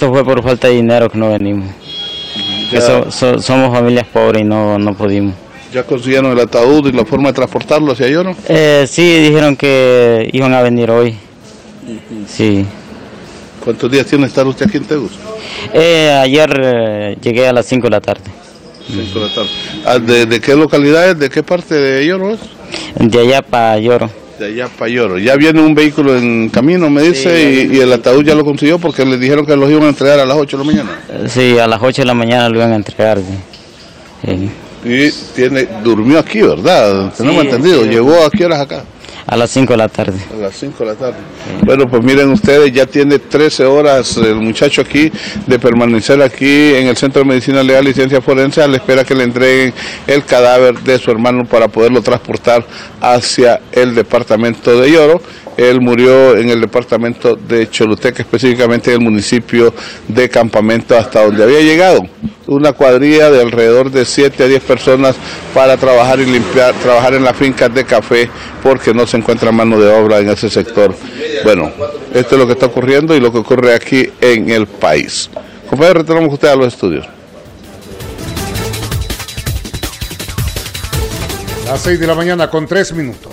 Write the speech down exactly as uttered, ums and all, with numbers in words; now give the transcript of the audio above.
esto fue por falta de dinero que no venimos. Que so, so, somos familias pobres y no, no pudimos. ¿Ya consiguieron el ataúd y la forma de transportarlo hacia Lloro? Eh, sí, dijeron que iban a venir hoy. Uh-huh. Sí. ¿Cuántos días tiene estar usted aquí en Tegus? Eh, ayer eh, llegué a las cinco de la tarde. cinco de la tarde. ¿De, de qué localidades, de qué parte de Lloro es? De allá para Lloro. De allá para Lloro. Ya viene un vehículo en camino, me dice, sí, y, y el ataúd ya lo consiguió porque les dijeron que los iban a entregar a las ocho de la mañana. Sí, a las ocho de la mañana lo iban a entregar. Sí. Sí. Y tiene, durmió aquí, ¿verdad? Tenemos sí, entendido. Sí, ¿Llegó a qué horas acá? A las cinco de la tarde. A las cinco de la tarde. Sí. Bueno, pues miren ustedes, ya tiene trece horas el muchacho aquí de permanecer aquí en el Centro de Medicina Legal y Ciencia Forense a la espera que le entreguen el cadáver de su hermano para poderlo transportar hacia el departamento de Lloro. Él murió en el departamento de Choluteca, específicamente en el municipio de Campamento, hasta donde había llegado una cuadrilla de alrededor de siete a diez personas para trabajar y limpiar, trabajar en las fincas de café, porque no se encuentra mano de obra en ese sector. Bueno, esto es lo que está ocurriendo y lo que ocurre aquí en el país. Compañero, retornamos con usted a los estudios. Las seis de la mañana con tres minutos.